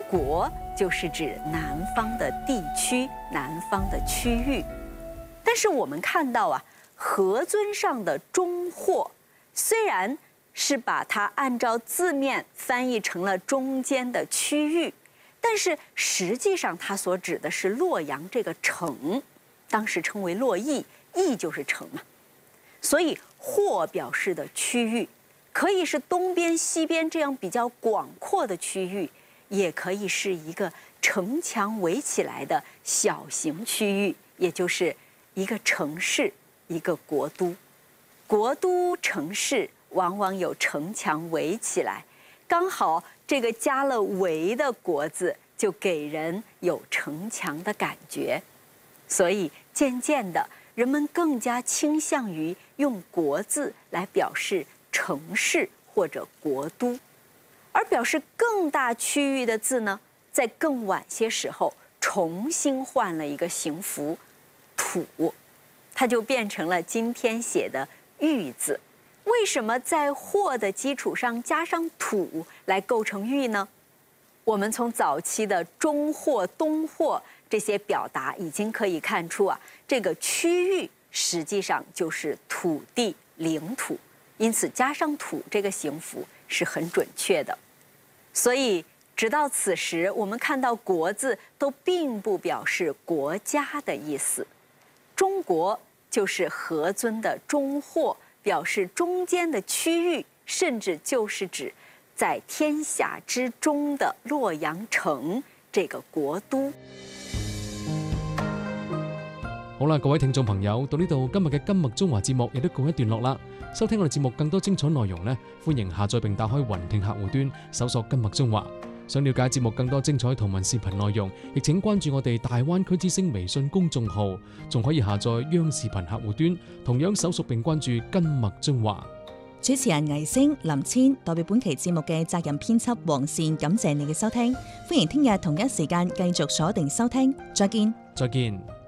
国就是指南方的地区、南方的区域。但是我们看到啊，何尊上的中或虽然是把它按照字面翻译成了中间的区域，但是实际上它所指的是洛阳这个城，当时称为洛邑，邑就是城嘛。所以或表示的区域可以是东边、西边这样比较广阔的区域，也可以是一个城墙围起来的小型区域，也就是一个城市、一个国都。国都城市往往有城墙围起来，刚好这个加了围的国字，就给人有城墙的感觉。所以渐渐的，人们更加倾向于用国字来表示城市或者国都，而表示更大区域的字呢，在更晚些时候重新换了一个形符土，它就变成了今天写的豫字。为什么在或的基础上加上土来构成豫呢？我们从早期的中或、东或这些表达已经可以看出啊，这个区域实际上就是土地、领土，因此加上土这个形符是很准确的。所以直到此时，我们看到国字都并不表示国家的意思。中国就是何尊的中或，表示中间的区域，甚至就是指在天下之中的洛阳城這個國都。 好啦，各位聽眾朋友，到呢度今日嘅今麥中華節目亦都告一段落啦。收聽我哋節目更多精彩內容呢，歡迎下載並打開雲聽客戶端，搜索今麥中華。想了解節目更多精彩圖文視頻內容，亦請關注我哋大灣區之聲微信公眾號，仲可以下載央視頻客戶端，同樣搜索並關注今麥中華。 主持人倪星、林千代表本期節目嘅責任編輯黃善，感謝你嘅收聽，歡迎聽日同一時間繼續鎖定收聽，再見。 再見。